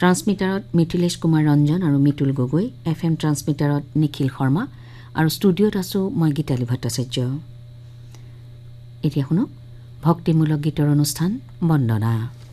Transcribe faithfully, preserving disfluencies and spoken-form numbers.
ট্ৰান্সমিটাৰত মিথিলেশ কুমাৰ ৰঞ্জন আৰু Mitul Gogoi, F M ট্ৰান্সমিটাৰত Nikhil Sharma আৰু ষ্টুডিঅ'ত আছোঁ মই গীতালী ভট্টাচাৰ্য। এতিয়া শুনক ভক্তিমূলক গীতৰ অনুষ্ঠান বন্দনা।